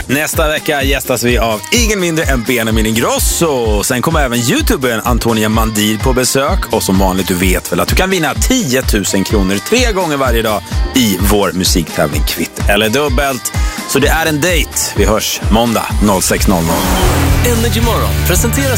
Nästa vecka gästas vi av ingen mindre än Benjamin Ingrosso. Sen kommer även youtubern Antonia Mandir på besök. Och som vanligt, du vet väl att du kan vinna 10 000 kronor 3 gånger varje dag i vår musiktävling Kvitt eller dubbelt. Så det är en dejt. Vi hörs måndag 06:00. Energy Morgon presenteras